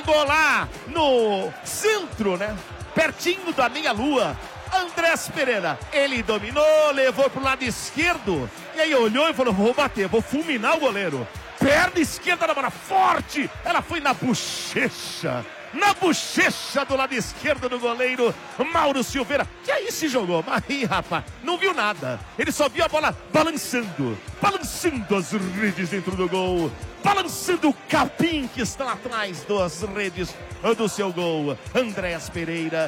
Chegou lá no centro, né? Pertinho da meia-lua. Andrés Pereira, ele dominou, levou pro lado esquerdo. E aí olhou e falou, vou bater, vou fulminar o goleiro. Perna esquerda na bola, forte. Ela foi na bochecha. Na bochecha do lado esquerdo do goleiro Mauro Silveira. Que aí se jogou, mas aí, rapaz, não viu nada. Ele só viu a bola balançando as redes dentro do gol, balançando o capim que está atrás das redes do seu gol. Andréas Pereira,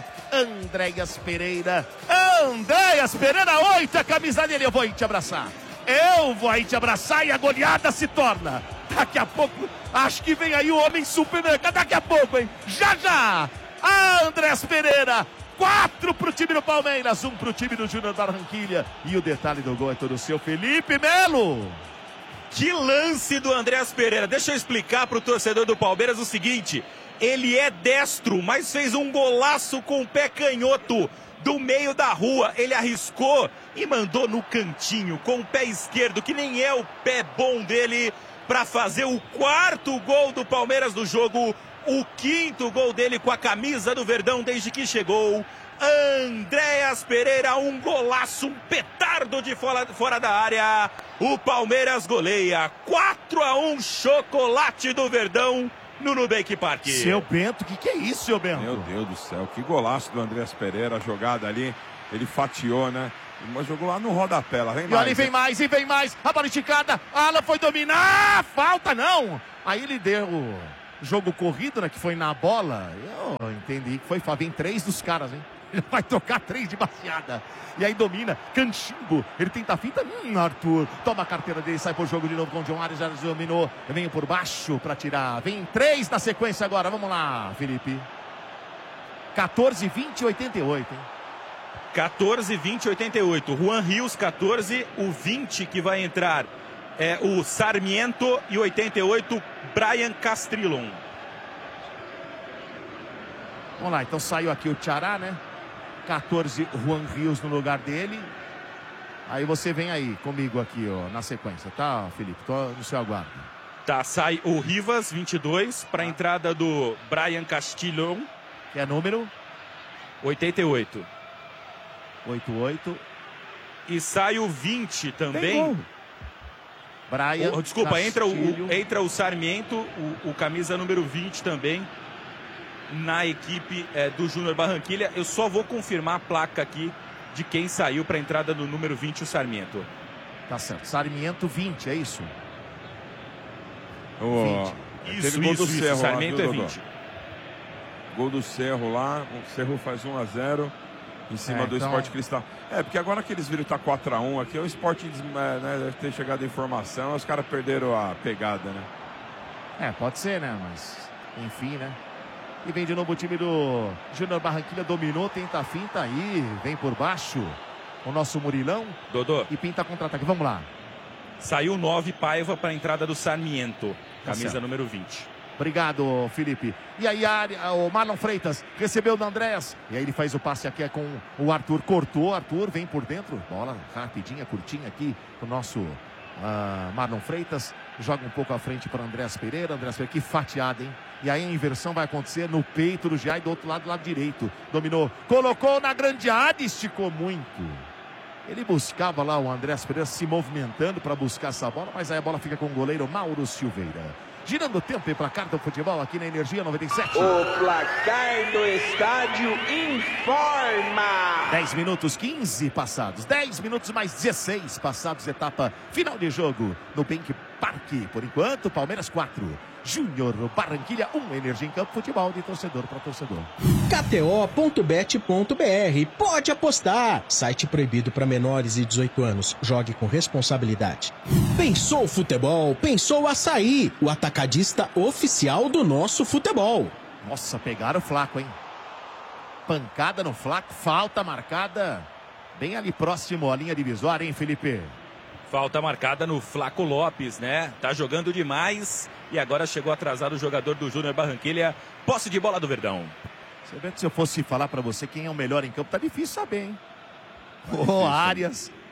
8, a camisa dele, eu vou aí te abraçar. Eu vou aí te abraçar e a goleada se torna. Daqui a pouco, acho que vem aí o homem supermercado. Daqui a pouco, hein? Já! Andrés Pereira. 4 pro time do Palmeiras, 1 pro time do Júnior Barranquilla. E o detalhe do gol é todo seu, Felipe Melo. Que lance do Andrés Pereira. Deixa eu explicar pro torcedor do Palmeiras o seguinte. Ele é destro, mas fez um golaço com o pé canhoto. Do meio da rua, ele arriscou e mandou no cantinho com o pé esquerdo, que nem é o pé bom dele, para fazer o 4º gol do Palmeiras no jogo, o 5º gol dele com a camisa do Verdão desde que chegou. Andréas Pereira, um golaço, um petardo de fora da área. O Palmeiras goleia 4-1, chocolate do Verdão no Nubank Park. Seu Bento, que é isso, seu Bento? Meu Deus do céu, que golaço do Andrés Pereira, a jogada ali, ele fatiou, né? Mas jogou lá no rodapé, lá vem e mais. Olha, e vem mais, a bola esticada, Alan foi dominar, falta não! Aí ele deu o jogo corrido, né, que foi na bola, eu entendi que foi, vem 3 dos caras, hein? Ele vai tocar 3 de baseada. E aí domina, Canchimbo, ele tenta a finta, Arthur, toma a carteira dele, sai pro jogo de novo com o John Arias, já dominou, vem por baixo pra tirar, vem 3 na sequência agora, vamos lá, Felipe. 14, 20 e 88, hein? 14, 20, 88. Juan Rios, 14. O 20 que vai entrar é o Sarmiento. E 88, Brian Castrilon. Vamos lá, então saiu aqui o Tchará, né? 14, Juan Rios no lugar dele. Aí você vem aí comigo aqui, ó, na sequência, tá, Felipe? Tô no seu aguardo. Tá, sai o Rivas, 22, para a entrada do Brian Castrilon. Que é número? 88. 88. E sai o 20 também. Brian desculpa, Castilho. entra o Sarmiento, o camisa número 20 também, na equipe do Júnior Barranquilla. Eu só vou confirmar a placa aqui de quem saiu para a entrada do número 20, o Sarmiento. Tá certo, Sarmiento 20, é isso? Isso, Sarmiento é 20. Gol do Cerro lá, o Cerro faz 1-0 em cima do então... Sport Cristal. Porque agora que eles viram que tá 4-1 aqui, o Sport, né, deve ter chegado a informação, os caras perderam a pegada, né? Pode ser, né, mas enfim, né? E vem de novo o time do Júnior Barranquilla, dominou, tenta a finta aí, vem por baixo o nosso Murilão. Dodô. E pinta contra-ataque, vamos lá. Saiu 9, Paiva para a entrada do Sarmiento, camisa número 20. Obrigado, Felipe. E aí o Marlon Freitas recebeu do Andrés. E aí ele faz o passe aqui com o Arthur. Cortou, Arthur vem por dentro. Bola rapidinha, curtinha aqui o nosso Marlon Freitas. Joga um pouco à frente para Andrés Pereira. Andrés Pereira, que fatiada, hein? E aí a inversão vai acontecer no peito do Jai do outro lado, do lado direito. Dominou, colocou na grande área, esticou muito. Ele buscava lá o Andrés Pereira se movimentando para buscar essa bola, mas aí a bola fica com o goleiro Mauro Silveira. Girando o tempo e placar do futebol aqui na Energia 97. O placar do estádio informa. 10 minutos, 15 passados. 10 minutos mais 16 passados. Etapa final de jogo no Nubank Park. Por enquanto, Palmeiras 4. Júnior Barranquilla 1. Energia em campo, futebol de torcedor para torcedor. KTO.bet.br. Pode apostar. Site proibido para menores de 18 anos. Jogue com responsabilidade. Pensou futebol? Pensou Açaí. O atacadista oficial do nosso futebol. Nossa, pegaram o Flaco, hein? Pancada no Flaco. Falta marcada bem ali próximo à linha divisória, hein, Felipe? Falta marcada no Flaco Lopes, né? Tá jogando demais e agora chegou atrasado o jogador do Júnior Barranquilla. Posse de bola do Verdão. Se eu fosse falar pra você quem é o melhor em campo, tá difícil saber, hein? O Arias,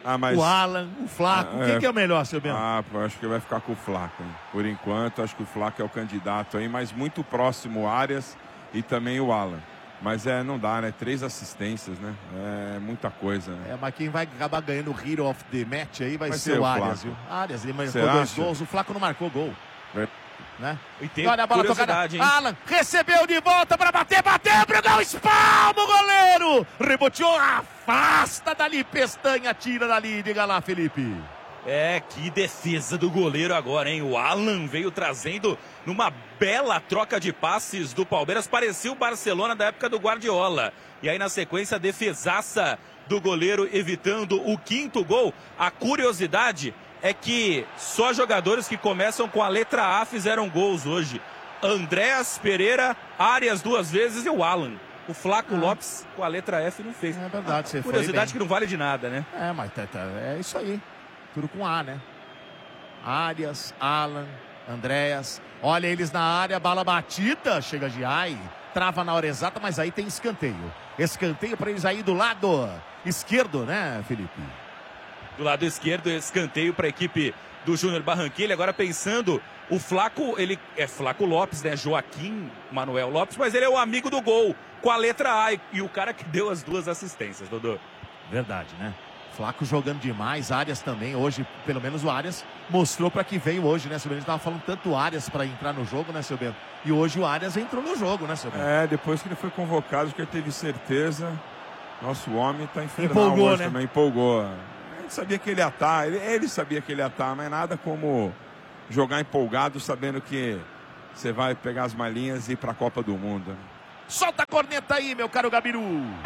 o Alan, o Flaco. Quem que é o melhor, seu Bento? Acho que vai ficar com o Flaco, hein? Por enquanto, acho que o Flaco é o candidato aí, mas muito próximo o Arias e também o Alan. Mas não dá, né? 3 assistências, né? É muita coisa, né? Mas quem vai acabar ganhando o Hero of the Match aí vai ser o Arias, viu? Arias, ele marcou 2 gols, o Flaco não marcou gol. Né? E olha a bola tocada, hein? Alan recebeu de volta para bateu pro gol, espalma o goleiro, reboteou, afasta dali, Pestanha, tira dali, diga lá, Felipe. Que defesa do goleiro agora, hein? O Alan veio trazendo numa bela troca de passes do Palmeiras, parecia o Barcelona da época do Guardiola. E aí na sequência, a defesaça do goleiro evitando o 5º gol. A curiosidade é que só jogadores que começam com a letra A fizeram gols hoje. Andréas Pereira, Arias 2 vezes e o Alan. O Flaco Lopes com a letra F não fez. É verdade, você curiosidade que não vale de nada, né? Mas é isso aí. Tudo com A, né? Arias, Alan, Andréas. Olha eles na área, bala batida. Chega de trava na hora exata, mas aí tem escanteio. Escanteio para eles aí do lado esquerdo, né, Felipe? Do lado esquerdo, escanteio para a equipe do Júnior Barranquilla. Agora pensando, o Flaco, ele é Flaco Lopes, né? Joaquim Manuel Lopes, mas ele é o amigo do gol, com a letra A. E o cara que deu as 2 assistências, Dodô. Verdade, né? Flaco jogando demais, Arias também. Hoje, pelo menos o Arias mostrou para que veio hoje, né, seu Bento? A gente tava falando tanto Arias para entrar no jogo, né, seu Bento? E hoje o Arias entrou no jogo, né, seu Bento? Depois que ele foi convocado, que ele teve certeza. Nosso homem tá infernal. Empolgou, hoje, né? Também empolgou. A gente sabia que ele ia estar, ele sabia que ele ia estar, mas nada como jogar empolgado, sabendo que você vai pegar as malinhas e ir para a Copa do Mundo. Solta a corneta aí, meu caro Gabiru.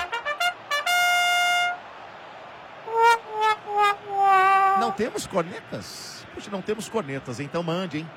Não temos cornetas? Puxa, não temos cornetas, então mande, hein?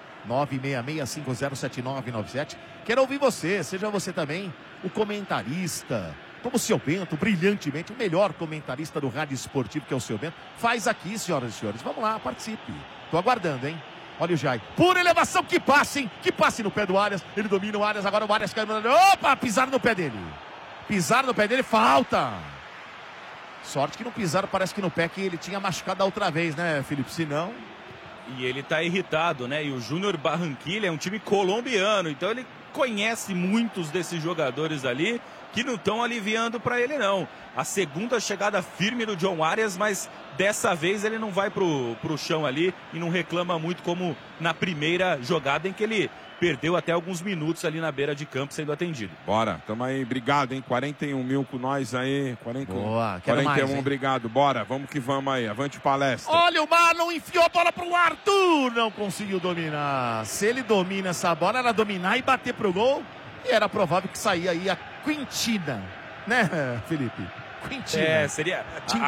966507997. Quero ouvir você, seja você também o comentarista, como o seu Bento, brilhantemente, o melhor comentarista do rádio esportivo, que é o seu Bento. Faz aqui, senhoras e senhores. Vamos lá, participe. Tô aguardando, hein? Olha o Jai. Por elevação, que passe, hein? Que passe no pé do Arias. Ele domina o Arias, agora o Arias caiu. Opa, pisaram no pé dele. Pisaram no pé dele, falta. Sorte que não pisaram, parece que no pé que ele tinha machucado da outra vez, né, Felipe? Se não... E ele tá irritado, né? E o Júnior Barranquilla é um time colombiano, então ele conhece muitos desses jogadores ali que não estão aliviando para ele, não. A segunda chegada firme do John Arias, mas dessa vez ele não vai pro chão ali e não reclama muito como na primeira jogada em que ele perdeu até alguns minutos ali na beira de campo sendo atendido. Bora, tamo aí, obrigado, hein? 41 mil com nós aí. 41, boa, 41, mais, obrigado, bora, vamos que vamos aí, avante palestra. Olha, o Marlon enfiou a bola pro Arthur, não conseguiu dominar. Se ele domina essa bola, era dominar e bater pro gol, e era provável que saía aí a Quintina, né, Felipe? Quintina. Seria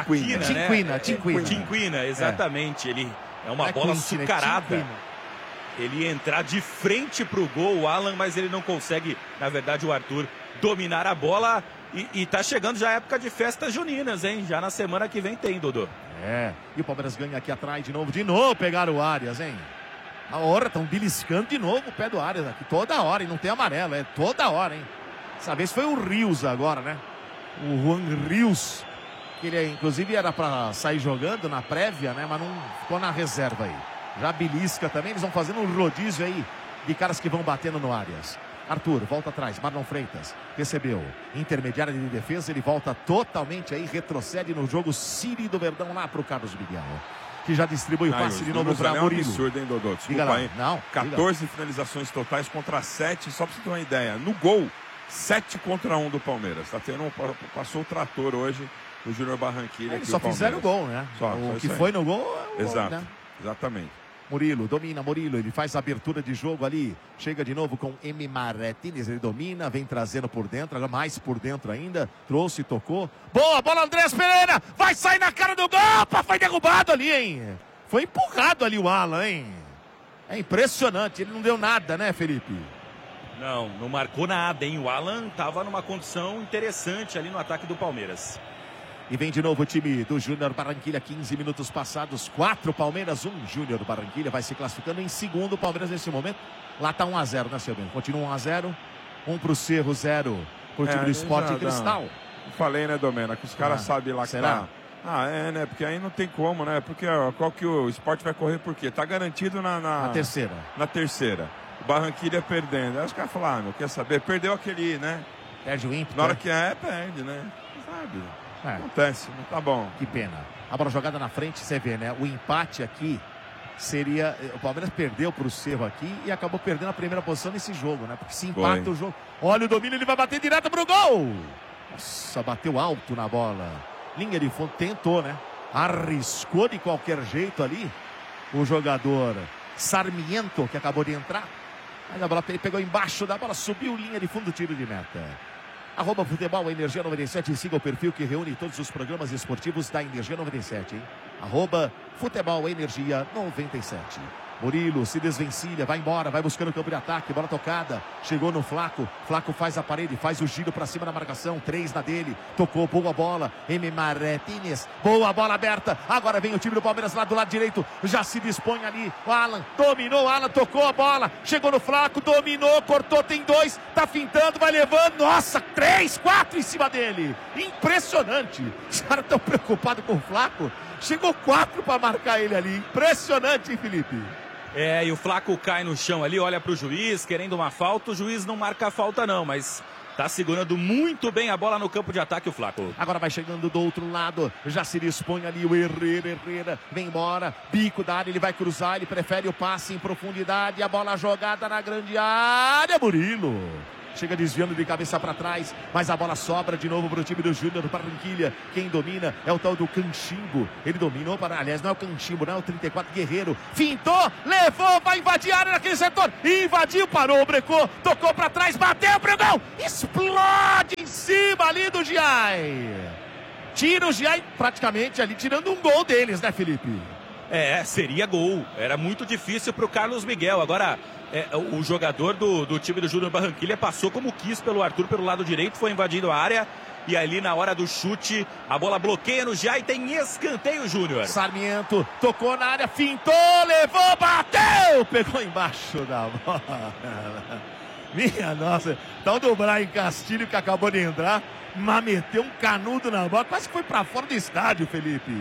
Tinquina, exatamente. Ele é uma bola açucarada. Ele ia entrar de frente pro gol, o Alan, mas ele não consegue, na verdade, o Arthur dominar a bola. E tá chegando já a época de festas juninas, hein? Já na semana que vem tem, Dodô. E o Palmeiras ganha aqui atrás de novo pegaram o Arias, hein? A hora, estão beliscando de novo o pé do Arias aqui, toda hora, e não tem amarelo, toda hora, hein? Dessa vez foi o Rios agora, né? O Juan Rios, que ele inclusive era para sair jogando na prévia, né? Mas não ficou na reserva aí. Já belisca também, eles vão fazendo um rodízio aí de caras que vão batendo no Arias. Arthur, volta atrás, Marlon Freitas, recebeu, intermediária de defesa, ele volta totalmente aí, retrocede no jogo, Siri do Verdão lá pro Carlos Miguel, que já distribui o passe de novo para Murilo. É um absurdo, hein, Dodô? Desculpa aí. Não, 14 finalizações totais contra 7, só pra você ter uma ideia. No gol, 7-1 do Palmeiras. Tá tendo passou o trator hoje do Júnior Barranquilla. Só fizeram o gol, né? O que foi no gol é o Exato, gol, né? Exatamente. Murilo, domina Murilo, ele faz a abertura de jogo ali, chega de novo com M. Martins, ele domina, vem trazendo por dentro, agora mais por dentro ainda, trouxe, tocou, boa, bola Andréas Pereira, vai sair na cara do gol, opa, foi derrubado ali, hein, foi empurrado ali o Alan, hein, é impressionante, ele não deu nada, né, Felipe? Não marcou nada, hein, o Alan tava numa condição interessante ali no ataque do Palmeiras. E vem de novo o time do Júnior Barranquilla, 15 minutos passados, 4 Palmeiras, 1 Júnior Barranquilla, vai se classificando em segundo. O Palmeiras nesse momento, lá tá 1-0, né, seu bem? Continua 1-0, 1 pro Cerro, 0 pro time do Sport Cristal. Falei, né, Domena, que os caras sabem lá que Ah, né? Porque aí não tem como, né? Porque ó, qual que o Sport vai correr por quê? Tá garantido na terceira. Na terceira. O Barranquilla perdendo. Aí os caras falaram, quer saber? Perdeu aquele, né? Perde o ímpeto. Na hora que perde, né? Sabe? Acontece, mas tá bom. Que pena. A bola jogada na frente, você vê, né? O empate aqui seria... O Palmeiras perdeu pro Cerro aqui e acabou perdendo a primeira posição nesse jogo, né? Porque se empata o jogo... Olha o domínio, ele vai bater direto pro gol! Nossa, bateu alto na bola. Linha de fundo, tentou, né? Arriscou de qualquer jeito ali o jogador Sarmiento, que acabou de entrar. Mas a bola pegou embaixo da bola, subiu linha de fundo, tiro de meta. @Futebol Energia 97, siga o perfil que reúne todos os programas esportivos da Energia 97, hein? @Futebol Energia 97. Murilo se desvencilha, vai embora, vai buscando o campo de ataque, bola tocada, chegou no Flaco, Flaco faz a parede, faz o giro pra cima da marcação, 3 na dele, tocou, boa bola, M. Martínez, boa bola aberta, agora vem o time do Palmeiras lá do lado direito, já se dispõe ali, o Alan, dominou, o Alan tocou a bola, chegou no Flaco, dominou, cortou, tem 2, tá fintando, vai levando, nossa, 3, 4 em cima dele, impressionante, os caras tão preocupados com o Flaco, chegou 4 para marcar ele ali, impressionante, hein, Felipe? E o Flaco cai no chão ali, olha pro juiz, querendo uma falta. O juiz não marca a falta não, mas tá segurando muito bem a bola no campo de ataque o Flaco. Agora vai chegando do outro lado, já se dispõe ali o Herrera, vem embora, bico da área, ele vai cruzar, ele prefere o passe em profundidade, a bola jogada na grande área, Murilo. Chega desviando de cabeça para trás, mas a bola sobra de novo para o time do Júnior do Barranquilla. Quem domina é o tal do Canchimbo. Ele dominou para, aliás, não é o Canchimbo, não é o 34 Guerreiro. Fintou, levou, vai invadir a área naquele setor. Invadiu, parou, brecou, tocou para trás, bateu pro gol. Explode em cima ali do Giai. Tira o Giai praticamente ali, tirando um gol deles, né, Felipe? Seria gol. Era muito difícil pro Carlos Miguel. Agora... o jogador do time do Júnior Barranquilla passou como quis pelo Arthur pelo lado direito, foi invadindo a área e ali na hora do chute a bola bloqueia no Giai e tem escanteio, Júnior. Sarmiento tocou na área, fintou, levou, bateu, pegou embaixo da bola. Minha nossa, tal do Brian Castilho que acabou de entrar, mas meteu um canudo na bola, quase que foi pra fora do estádio, Felipe.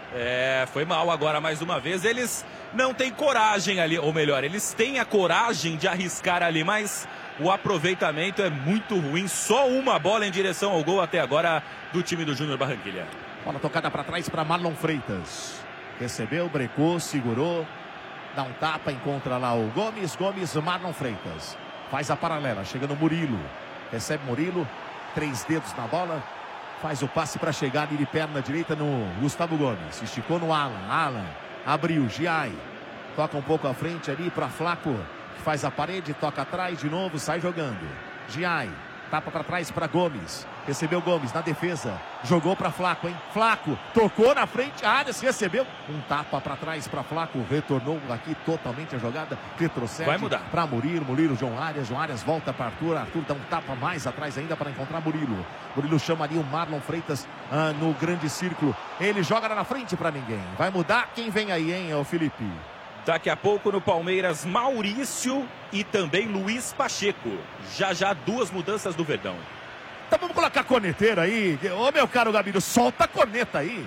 Foi mal agora mais uma vez. Eles não têm coragem ali, ou melhor, eles têm a coragem de arriscar ali, mas o aproveitamento é muito ruim. Só uma bola em direção ao gol até agora do time do Júnior Barranquilla. Bola tocada para trás para Marlon Freitas. Recebeu, brecou, segurou, dá um tapa, encontra lá o Gomes, Marlon Freitas. Faz a paralela, chega no Murilo. Recebe Murilo, 3 dedos na bola. Faz o passe para chegar ali de perna direita no Gustavo Gomes. Esticou no Alan, abriu, Giai. Toca um pouco à frente ali para Flaco. Faz a parede, toca atrás de novo, sai jogando. Giai, tapa para trás para Gomes. Recebeu Gomes na defesa. Jogou para Flaco, hein? Flaco, tocou na frente, a área se recebeu. Um tapa para trás para Flaco. Retornou aqui totalmente a jogada. Retrocede. Vai mudar. Para Murilo, João Arias volta para Arthur. Arthur dá um tapa mais atrás ainda para encontrar Murilo. Murilo chama ali o Marlon Freitas no grande círculo. Ele joga lá na frente para ninguém. Vai mudar quem vem aí, hein, o Felipe? Daqui a pouco no Palmeiras, Maurício e também Luiz Pacheco. Já 2 mudanças do Verdão. Então vamos colocar a corneteira aí. Ô, meu caro Gabiru, solta a corneta aí.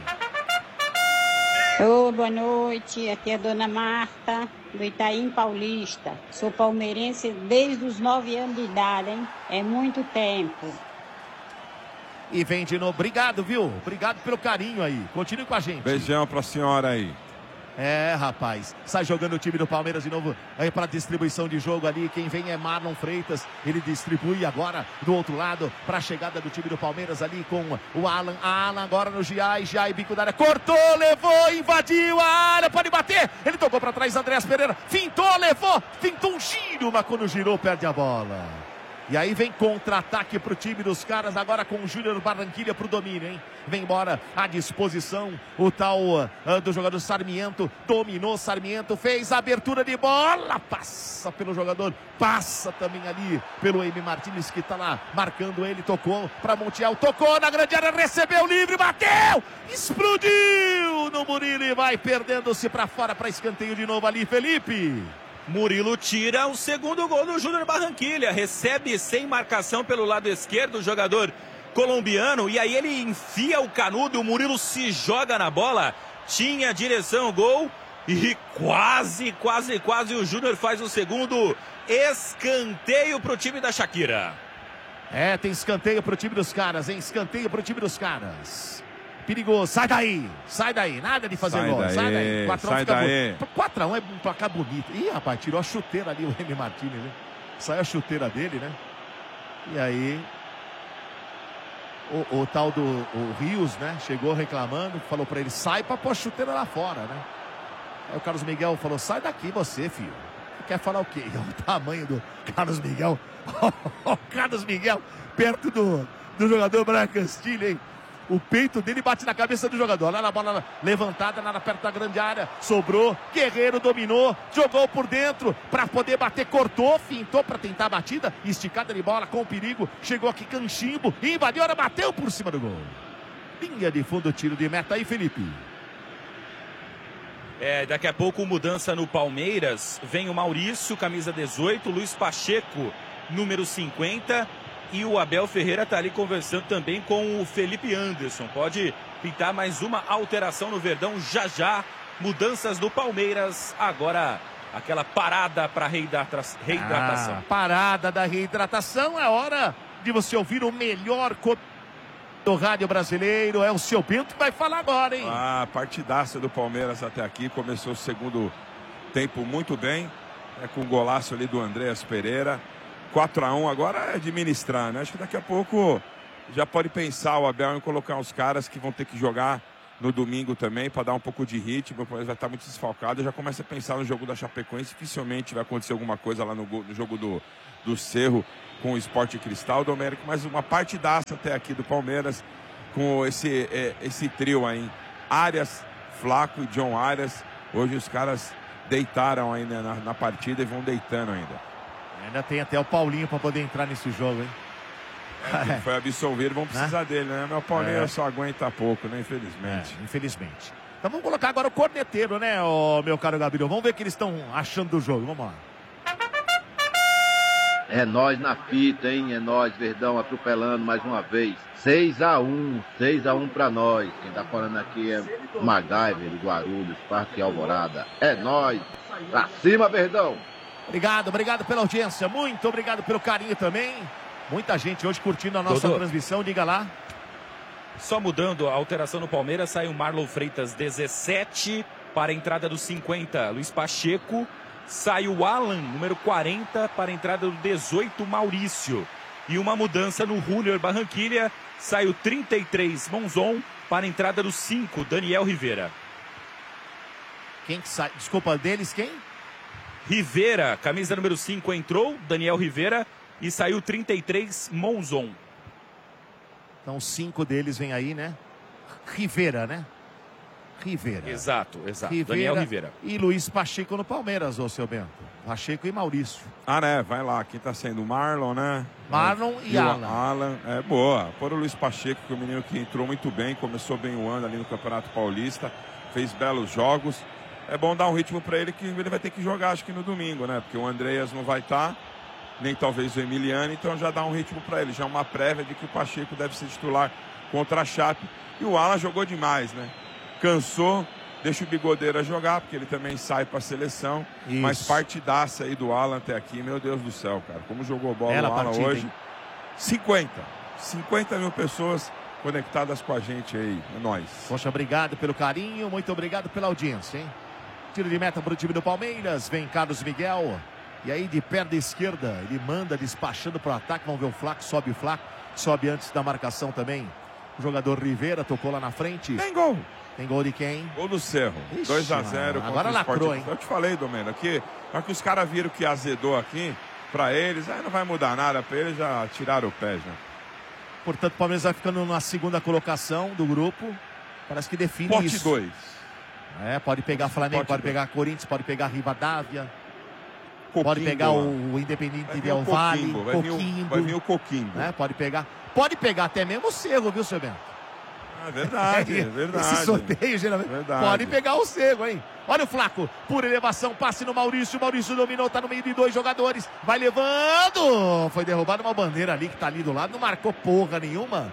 Boa noite, aqui é a dona Marta, do Itaim Paulista. Sou palmeirense desde os 9 anos de idade, hein? É muito tempo. E vem de novo. Obrigado, viu? Obrigado pelo carinho aí. Continue com a gente. Beijão pra senhora aí. Rapaz, sai jogando o time do Palmeiras de novo aí para distribuição de jogo ali. Quem vem é Marlon Freitas. Ele distribui agora do outro lado para a chegada do time do Palmeiras ali com o Alan. Alan agora no Giai, bico da área, cortou, levou, invadiu a área, pode bater. Ele tocou para trás, Andrés Pereira, fintou, levou, fintou um giro, mas quando girou perde a bola. E aí vem contra-ataque pro time dos caras, agora com o Júnior Barranquilla pro domínio, hein? Vem embora à disposição o tal do jogador Sarmiento, dominou Sarmiento, fez a abertura de bola, passa pelo jogador, passa também ali pelo M. Martínez que tá lá marcando ele, tocou para Montiel, tocou na grande área, recebeu livre, bateu, explodiu no Murilo e vai perdendo-se para fora para escanteio de novo ali, Felipe. Murilo tira o segundo gol do Júnior Barranquilla. Recebe sem marcação pelo lado esquerdo o jogador colombiano. E aí ele enfia o canudo, o Murilo se joga na bola. Tinha direção, gol. E quase o Júnior faz o segundo. Escanteio pro time da Shakira. Tem escanteio pro time dos caras, hein? Escanteio pro time dos caras. Perigoso, sai daí, nada de fazer gol, sai daí. 4x1 fica bonito. 4x1 é um placar bonito. Ih, rapaz, tirou a chuteira ali o Remy Martínez, né? Saiu a chuteira dele, né? E aí, o tal do Rios, né? Chegou reclamando, falou pra ele, sai pra pôr a chuteira lá fora, né? Aí o Carlos Miguel falou, sai daqui você, filho. Você quer falar o quê? O tamanho do Carlos Miguel. O Carlos Miguel, perto do jogador Brian Castilho, hein? O peito dele bate na cabeça do jogador. Lá na bola levantada, lá perto da grande área. Sobrou, Guerreiro dominou, jogou por dentro para poder bater, cortou, fintou para tentar a batida. Esticada de bola com perigo. Chegou aqui Canchimbo, invadiu, bateu por cima do gol. Linha de fundo, tiro de meta aí, Felipe. Daqui a pouco mudança no Palmeiras. Vem o Maurício, camisa 18, Luiz Pacheco, número 50. E o Abel Ferreira está ali conversando também com o Felipe Anderson. Pode pintar mais uma alteração no Verdão já. Mudanças do Palmeiras. Agora, aquela parada para reidratação. Parada da reidratação. É hora de você ouvir o melhor do rádio brasileiro. É o seu Bento que vai falar agora, hein? Partidaça do Palmeiras até aqui. Começou o segundo tempo muito bem. Com o golaço ali do Andreas Pereira. 4x1, agora é administrar, né? Acho que daqui a pouco já pode pensar o Abel em colocar os caras que vão ter que jogar no domingo também, para dar um pouco de ritmo. O Palmeiras vai estar muito desfalcado. Já começa a pensar no jogo da Chapecoense. Dificilmente vai acontecer alguma coisa lá no jogo do Cerro com o Sport Cristal do América. Mas uma partidaça até aqui do Palmeiras com esse trio aí. Arias, Flaco e John Arias. Hoje os caras deitaram ainda na partida e vão deitando ainda. Ainda tem até o Paulinho para poder entrar nesse jogo, hein? Foi absolvido, vão precisar dele, né? Meu Paulinho só aguenta pouco, né? Infelizmente. Infelizmente. Então vamos colocar agora o corneteiro, né, meu caro Gabriel? Vamos ver o que eles estão achando do jogo. Vamos lá. É nós na fita, hein? É nós, Verdão, atropelando mais uma vez. 6x1 pra nós. Quem tá falando aqui é MacGyver, do Guarulhos, Parque Alvorada. É nós. Pra cima, Verdão. Obrigado pela audiência, muito obrigado pelo carinho também. Muita gente hoje curtindo a nossa transmissão, diga lá. Só mudando a alteração no Palmeiras, sai o Marlon Freitas 17 para a entrada do 50, Luiz Pacheco. Sai o Alan, número 40, para a entrada do 18, Maurício. E uma mudança no Júnior Barranquilla, sai o 33, Monzon, para a entrada do 5, Daniel Rivera. Quem que sai? Desculpa, deles quem? Rivera, camisa número 5 entrou, Daniel Rivera, e saiu 33, Monzon. Então 5 deles vem aí, né? Rivera, né? Rivera. Exato. Daniel Rivera. E Luiz Pacheco no Palmeiras, ô seu Bento. Pacheco e Maurício. Né? Vai lá. Quem tá sendo o Marlon, né? Marlon e Alan. Alan, boa. Por o Luiz Pacheco, que é o menino que entrou muito bem, começou bem o ano ali no Campeonato Paulista, fez belos jogos. É bom dar um ritmo para ele, que ele vai ter que jogar, acho que no domingo, né? Porque o Andreas não vai estar, nem talvez o Emiliano, então já dá um ritmo para ele. Já uma prévia de que o Pacheco deve ser titular contra a Chape. E o Alan jogou demais, né? Cansou, deixa o Bigodeira jogar, porque ele também sai para a seleção. Isso. Mas partidaça aí do Alan até aqui, meu Deus do céu, cara. Como jogou bola o Alan hoje. 50 mil pessoas conectadas com a gente aí, é nóis. Poxa, obrigado pelo carinho, muito obrigado pela audiência, hein? Tiro de meta para o time do Palmeiras, vem Carlos Miguel. E aí de perna esquerda, ele manda despachando para o ataque. Vamos ver o Flaco, sobe o Flaco, sobe antes da marcação também. O jogador Rivera tocou lá na frente. Tem gol. Tem gol de quem? Gol do Cerro. 2x0. Agora lacrou, hein? Eu te falei, Domênio, aqui, na hora que os caras viram que azedou aqui, para eles, aí não vai mudar nada, para eles já tiraram o pé já. Portanto, o Palmeiras vai ficando na segunda colocação do grupo. Parece que define Pote isso. 2. Pode pegar Flamengo, pode pegar Corinthians, pode pegar Rivadavia. Coquimbo, pode pegar o Independente Del Valle, Coquimbo. Vai vir o Coquimbo. Pode pegar até mesmo o Cerro, viu, seu Bento? É verdade, é verdade. Esse sorteio, geralmente, pode pegar o Cerro, hein? Olha o Flaco, por elevação, passe no Maurício. Maurício dominou, tá no meio de 2 jogadores. Vai levando. Foi derrubado uma bandeira ali que tá ali do lado. Não marcou porra nenhuma.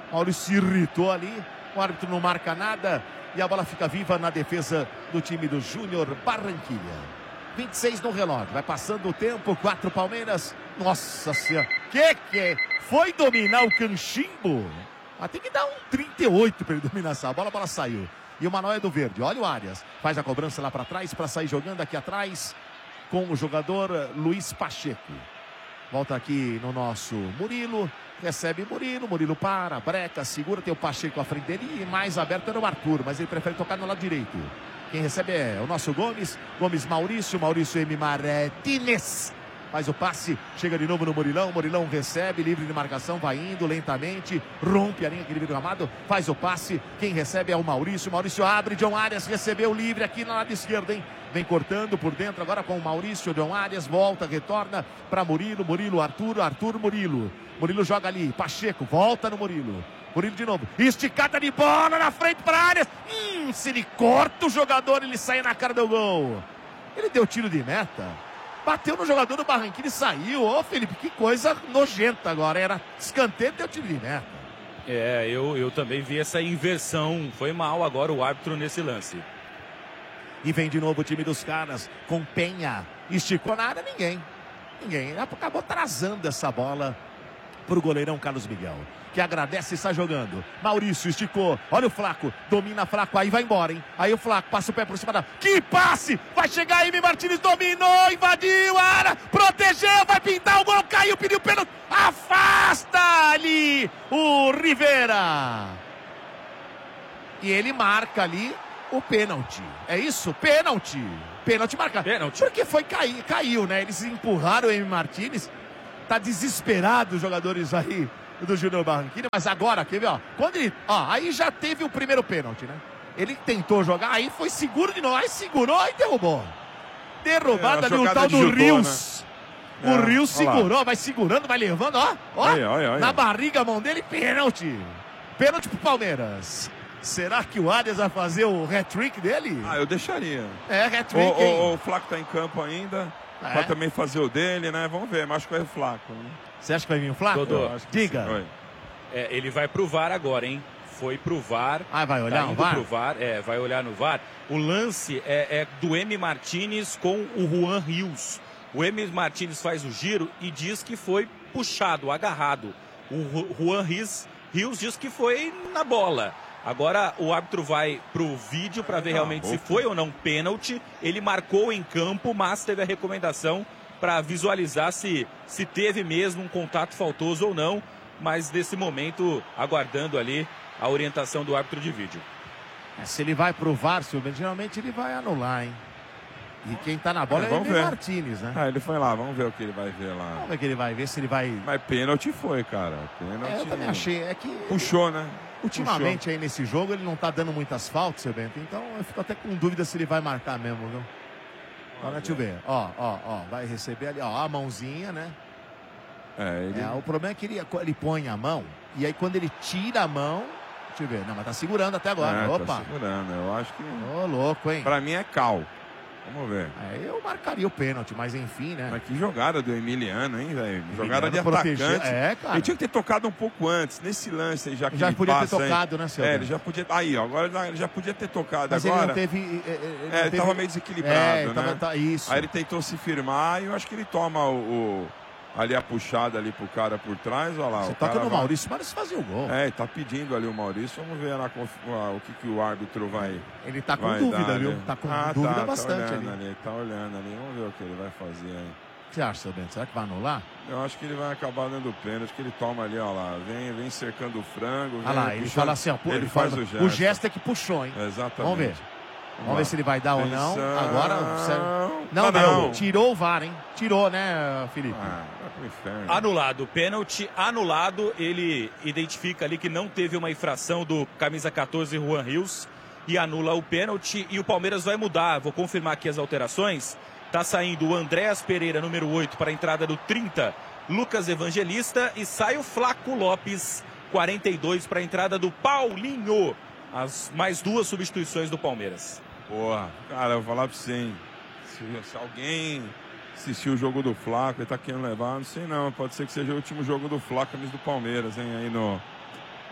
Maurício se irritou ali. O árbitro não marca nada. E a bola fica viva na defesa do time do Júnior Barranquilla. 26 no relógio. Vai passando o tempo. 4 Palmeiras. Nossa Senhora. Que foi dominar o Canchimbo? Mas tem que dar um 38 para ele dominar essa bola. A bola saiu. E o Manoel é do verde. Olha o Arias. Faz a cobrança lá para trás para sair jogando aqui atrás com o jogador Luiz Pacheco. Volta aqui no nosso Murilo. Recebe Murilo. Murilo para, breca, segura. Tem o Pacheco à frente dele. E mais aberto era o Arthur. Mas ele prefere tocar no lado direito. Quem recebe é o nosso Gomes. Gomes Maurício. Maurício M. Martínez. Faz o passe, chega de novo no Murilão. Murilão recebe, livre de marcação, vai indo lentamente, rompe a linha que ele vira gramado, faz o passe. Quem recebe é o Maurício. Maurício abre, John Arias recebeu livre aqui na lado esquerdo, hein? Vem cortando por dentro agora com o Maurício. John Arias volta, retorna para Murilo. Murilo, Arthur, Arthur, Murilo. Murilo joga ali, Pacheco, volta no Murilo. Murilo de novo, esticada de bola na frente para Arias. Se ele corta o jogador, ele sai na cara do gol. Ele deu tiro de meta. Bateu no jogador do Barranquilla e saiu. Ô, Felipe, que coisa nojenta agora. Era escanteio e deu tiro de meta. Eu também vi essa inversão. Foi mal agora o árbitro nesse lance. E vem de novo o time dos caras com Penha. Esticou na área, ninguém. Acabou trazando essa bola pro goleirão Carlos Miguel, que agradece e está jogando. Maurício esticou, olha o Flaco, domina Flaco, aí vai embora, hein? Aí o Flaco passa o pé por cima da... Que passe! Vai chegar aí, Martínez, dominou, invadiu a área, protegeu, vai pintar o gol, caiu, pediu pênalti, afasta ali o Rivera. E ele marca ali o pênalti. É isso? Pênalti. Pênalti marcado. Pênalti. Porque foi caiu, né? Eles empurraram o M. Martínez. Tá desesperado os jogadores aí do Júnior Barranquilla, mas agora, quer ver, ó, quando ele, aí já teve o primeiro pênalti, né? Ele tentou jogar, aí foi seguro de novo, aí segurou e derrubou. Derrubada ali o tal do judô, Rios. Né? O Rios segurou, vai segurando, vai levando, ó. Olha. Na barriga a mão dele, pênalti. Pênalti pro Palmeiras. Será que o Arias vai fazer o hat-trick dele? Eu deixaria. Hat-trick, o Flaco tá em campo ainda. Vai também fazer o dele, né? Vamos ver, mas acho que vai o Flaco. Né? Você acha que vai vir o Flaco? Dodô, diga. Ele vai pro VAR agora, hein? Foi pro VAR. Vai olhar no VAR? Pro VAR, vai olhar no VAR. O lance é do M. Martínez com o Juan Rios. O M. Martínez faz o giro e diz que foi puxado, agarrado. O Juan Rios diz que foi na bola. Agora o árbitro vai pro vídeo para ver realmente se foi ou não pênalti. Ele marcou em campo, mas teve a recomendação para visualizar se teve mesmo um contato faltoso ou não. Mas nesse momento, aguardando ali a orientação do árbitro de vídeo. Se ele vai pro VAR, geralmente ele vai anular, hein? E quem tá na bola é o M. Martínez, né? Ele foi lá, vamos ver o que ele vai ver lá. Vamos ver o que ele vai ver, se ele vai... Mas pênalti foi, cara. Pênalti... eu também achei, que... Puxou, né? Ultimamente aí nesse jogo ele não tá dando muitas faltas, seu Bento. Então eu fico até com dúvida se ele vai marcar mesmo, viu? Olha, deixa eu ver. Ó, vai receber ali, ó, a mãozinha, né? O problema é que ele põe a mão e aí quando ele tira a mão, deixa eu ver. Não, mas tá segurando até agora. Opa. Tá segurando, eu acho que... Ô, louco, hein? Pra mim é cal. Vamos ver. Eu marcaria o pênalti, mas enfim, né? Mas que jogada do Emiliano, hein, velho? Jogada de atacante. Cara. Ele tinha que ter tocado um pouco antes, nesse lance aí, já que já ele podia passa, ter tocado, né, seu? Ele já podia... Aí, ó, agora ele já podia ter tocado. Mas agora... ele não teve... Ele tava meio desequilibrado, né? Isso. Aí ele tentou se firmar e eu acho que ele toma ali a puxada ali pro cara por trás, olha lá. Você toca no Maurício, mas fazia o gol. Tá pedindo ali o Maurício, vamos ver lá o que o árbitro vai... Ele tá com dúvida, viu? Tá com dúvida bastante ali. Tá olhando ali, vamos ver o que ele vai fazer aí. O que você acha, seu Bento? Será que vai anular? Eu acho que ele vai acabar dando pênalti, que ele toma ali, ó lá, vem cercando o frango. Olha lá, ele fala assim, ó, ele faz o gesto. O gesto é que puxou, hein? Exatamente. Vamos ver. Vamos ver se ele vai dar ou não. Agora, não deu. Tirou o VAR, hein? Tirou, né, Felipe? Vai pro inferno. Anulado. Pênalti anulado. Ele identifica ali que não teve uma infração do camisa 14, Juan Rios, e anula o pênalti. E o Palmeiras vai mudar. Vou confirmar aqui as alterações. Tá saindo o Andréas Pereira, número 8, para a entrada do 30, Lucas Evangelista. E sai o Flaco Lopes, 42, para a entrada do Paulinho. As mais duas substituições do Palmeiras. Porra, cara, eu vou falar pra você, hein? Se alguém assistiu o jogo do Flaco e tá querendo levar, não sei não, pode ser que seja o último jogo do Flaco, camisa do Palmeiras, hein? Aí no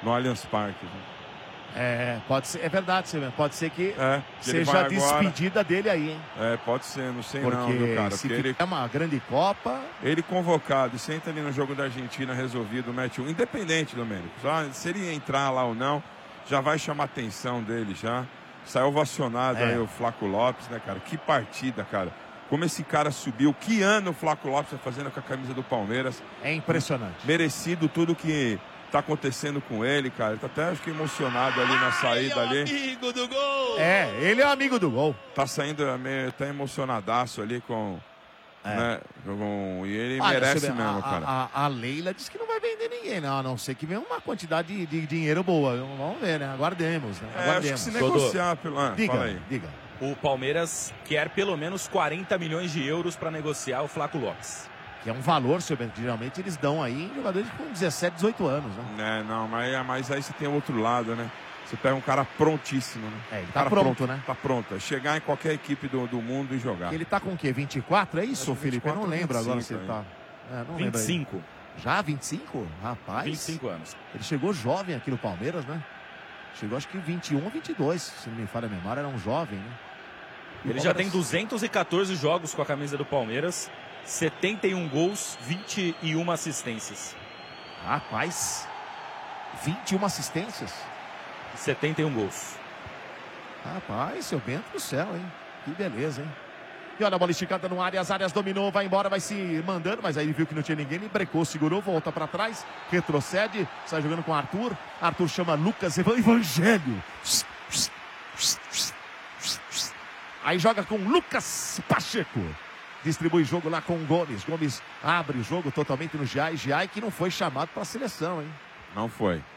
no Allianz Parque. Né? Pode ser, é verdade, pode ser que seja a despedida dele aí, hein? Pode ser, não sei porque não, viu, cara? Se porque ele é uma grande Copa... Ele convocado, senta ali no jogo da Argentina, resolvido, mete um. Independente, Domênico. Se ele entrar lá ou não, já vai chamar a atenção dele, já. Saiu ovacionado aí o Flaco Lopes, né, cara? Que partida, cara. Como esse cara subiu. Que ano o Flaco Lopes está fazendo com a camisa do Palmeiras. É impressionante. Merecido tudo que tá acontecendo com ele, cara. Ele tá até, acho que, emocionado ali na saída ali. Ele é o amigo do gol! Ele é o amigo do gol. Tá saindo meio até emocionadaço ali com... Né? E ele merece mesmo, cara. A Leila disse que não vai vender ninguém, não. A não ser que venha uma quantidade de dinheiro boa. Vamos ver, né? Aguardemos, né? Acho que se negociar pelo... fala aí. Diga. O Palmeiras quer pelo menos 40 milhões de euros para negociar o Flaco Lopes. Que é um valor, seu Bento. Geralmente eles dão aí em jogadores com 17, 18 anos, né? Não, mas aí você tem o outro lado, né? Você pega um cara prontíssimo, né? Ele tá pronto, né? Tá pronto. É chegar em qualquer equipe do mundo e jogar. Ele tá com o quê? 24? É isso, Felipe? Eu não lembro 25, agora se ele tá... não 25. Já 25? Rapaz. 25 anos. Ele chegou jovem aqui no Palmeiras, né? Chegou acho que 21 ou 22, se não me falha a memória, era um jovem, né? Ele já tem 214 jogos com a camisa do Palmeiras, 71 gols, 21 assistências. Rapaz, 21 assistências? 71 gols. Rapaz, seu Bento do céu, hein? Que beleza, hein? E olha a bola esticada no área, as áreas dominou, vai embora, vai se mandando, mas aí ele viu que não tinha ninguém, ele brecou, segurou, volta pra trás, retrocede, sai jogando com o Arthur. Arthur chama Lucas Evangelho. Aí joga com Lucas Pacheco. Distribui jogo lá com o Gomes. Gomes abre o jogo totalmente no Giai. Giai que não foi chamado para a seleção, hein? Não foi.